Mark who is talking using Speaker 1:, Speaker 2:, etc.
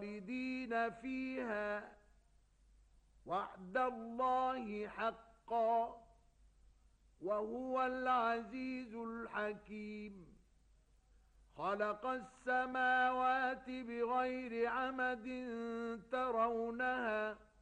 Speaker 1: خالدين فيها وعد الله حقا وهو العزيز الحكيم خلق السماوات بغير عمد ترونها